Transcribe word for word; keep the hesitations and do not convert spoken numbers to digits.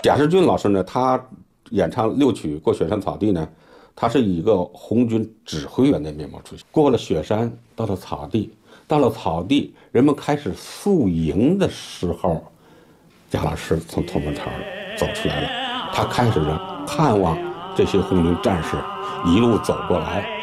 贾世军老师呢，他演唱六曲过雪山草地呢，他是以一个红军指挥员的面貌出现。过了雪山，到了草地，到了草地，人们开始宿营的时候，贾老师从头门场走出来了，他开始着看望这些红军战士一路走过来。